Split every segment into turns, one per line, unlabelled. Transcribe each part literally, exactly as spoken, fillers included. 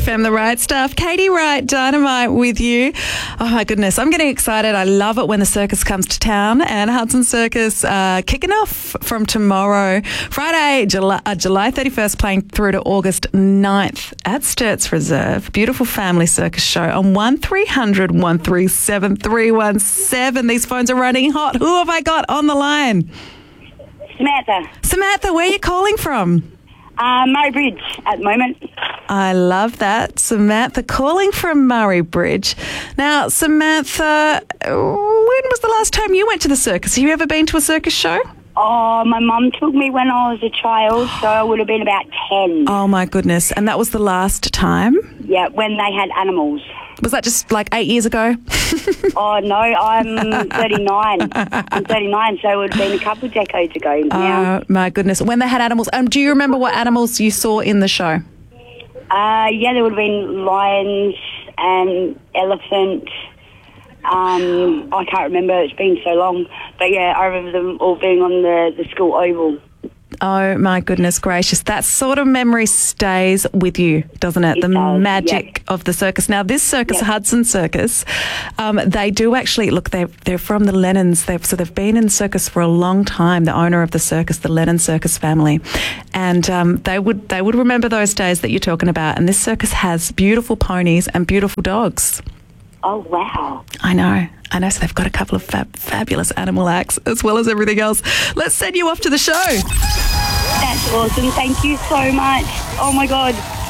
F M, the right stuff. Katie Wright, Dynamite with you. Oh my goodness, I'm getting excited. I love it when the circus comes to town, and Hudson Circus uh, kicking off from tomorrow, Friday, July, uh, July thirty-first, playing through to August ninth at Sturts Reserve. Beautiful family circus show on one three hundred, one three seven, three one seven. These phones are running hot. Who have I got on the line?
Samantha.
Samantha, where are you calling from?
Uh, Murray Bridge at the moment.
I love that. Samantha calling from Murray Bridge. Now, Samantha, when was the last time you went to the circus? Have you ever been to a circus show?
Oh, my mum took me when I was a child, so I would have been about ten.
Oh, my goodness. And that was the last time?
Yeah, when they had animals.
Was that just like eight years ago?
Oh, no, I'm thirty-nine. I'm thirty-nine, so it would have been a couple of decades ago now.
Oh, my goodness. When they had animals. Um, do you remember what animals you saw in the show?
Uh, yeah, there would have been lions and elephant. Um, I can't remember. It's been so long. But, yeah, I remember them all being on the, the school oval.
Oh, my goodness gracious. That sort of memory stays with you, doesn't it?
It
the
does,
magic
yep.
of the circus. Now, this circus,
Yep.
Hudson Circus, um, they do actually, look, they're, they're from the Lennons. They've, so they've been in circus for a long time, the owner of the circus, the Lennon Circus family. And um, they would they would remember those days that you're talking about. And this circus has beautiful ponies and beautiful dogs.
Oh, wow.
I know. I know. So they've got a couple of fab- fabulous animal acts as well as everything else. Let's send you off to the show.
That's awesome. Thank you so much. Oh, my God.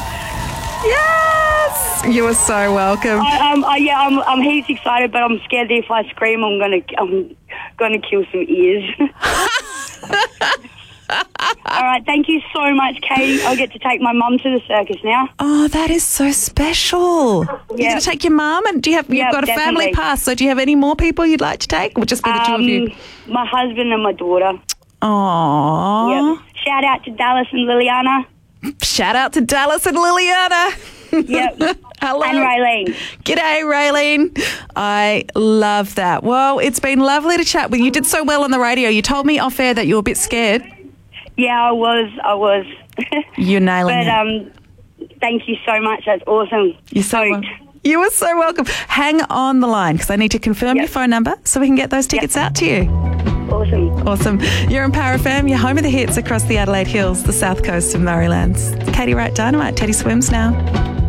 Yes! You are so welcome.
I, um, I, yeah, I'm, I'm heaps excited, but I'm scared that if I scream, I'm gonna, I'm gonna kill some ears. All right, thank you so much, Katie. I'll get to take my mum to the circus now.
Oh, that is so special. You're
Yeah.
going to take your mum, and do you have? You've
Yep,
got a family
definitely.
pass. So, do you have any more people you'd like to take? Or just be the two of you?
Um, my husband and my daughter.
Aww.
Yep. Shout out to Dallas and Liliana.
Shout out to Dallas and Liliana.
Yep.
Hello.
And Raylene.
G'day, Raylene. I love that. Well, it's been lovely to chat with you. You did so well on the radio. You told me off air that you were a bit scared.
Yeah, I was. I was.
You're nailing
but,
it.
um, thank you so much. That's awesome.
You're so
Stoked.
welcome. You are so welcome. Hang on the line because I need to confirm
Yep.
your phone number so we can get those tickets
Yep.
out to you.
Awesome.
Awesome. You're on Power F M, your home of the hits across the Adelaide Hills, the south coast of Murraylands. Katie Wright, Dynamite. Teddy Swims now.